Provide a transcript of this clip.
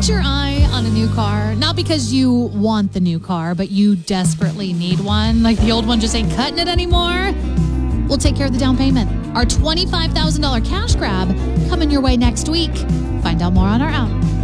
got your eye on a new car, not because you want the new car, but you desperately need one, like the old one just ain't cutting it anymore, we'll take care of the down payment. Our $25,000 cash grab coming your way next week. Find out more on our app.